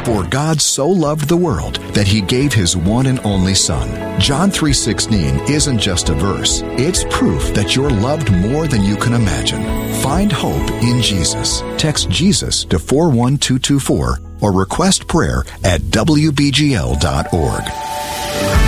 For God so loved the world that he gave his one and only Son. John 3:16 isn't just a verse. It's proof that you're loved more than you can imagine. Find hope in Jesus. Text Jesus to 41224 or request prayer at wbgl.org.